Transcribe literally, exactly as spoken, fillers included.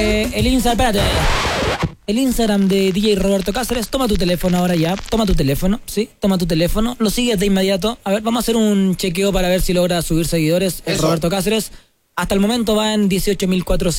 Eh, el Instagram, espérate. El Instagram de D J Roberto Cáceres. Toma tu teléfono ahora ya. Toma tu teléfono, ¿sí? Toma tu teléfono. Lo sigues de inmediato. A ver, vamos a hacer un chequeo para ver si logra subir seguidores. El Roberto Cáceres. Hasta el momento va en dieciocho mil cuatrocientos.